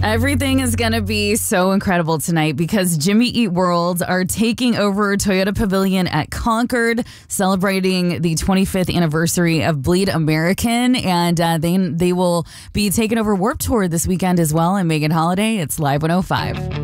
Everything is going to be so incredible tonight because Jimmy Eat World are taking over Toyota Pavilion at Concord, celebrating the 25th anniversary of Bleed American. And they will be taking over Warped Tour this weekend as well. And Megan Holiday, it's Live 105.